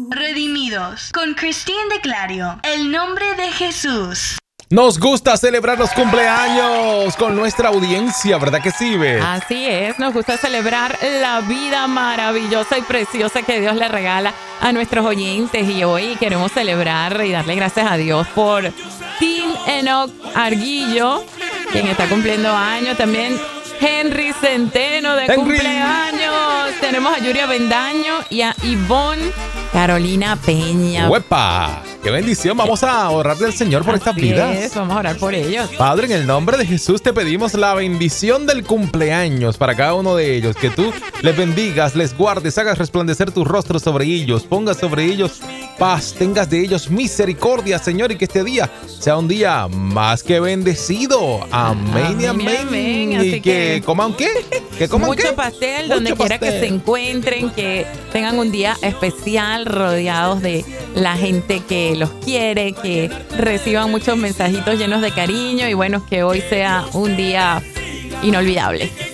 Redimidos, con Christine de Clario, el nombre de Jesús. Nos gusta celebrar los cumpleaños con nuestra audiencia, ¿verdad que sí, Beth? Así es, nos gusta celebrar la vida maravillosa y preciosa que Dios le regala a nuestros oyentes. Y hoy queremos celebrar y darle gracias a Dios por Tim Enoch Arguillo, quien está cumpliendo años. También Henry Centeno de cumpleaños. Tenemos a Yuria Bendaño y a Ivonne Carolina Peña. ¡Huepa! ¡Qué bendición! Vamos a orarle al Señor por estas vidas. Vamos a orar por ellos. Padre, en el nombre de Jesús te pedimos la bendición del cumpleaños para cada uno de ellos. Que tú les bendigas, les guardes, hagas resplandecer tu rostro sobre ellos, pongas sobre ellos paz, tengas de ellos misericordia, Señor, y que este día sea un día más que bendecido. Amén y amén. Así Y que coman ¿qué? Que coman mucho ¿qué? pastel, Mucho donde quiera pastel. que se encuentren, que tengan un día especial rodeados de la gente que los quiere, que reciban muchos mensajitos llenos de cariño y bueno, que hoy sea un día inolvidable.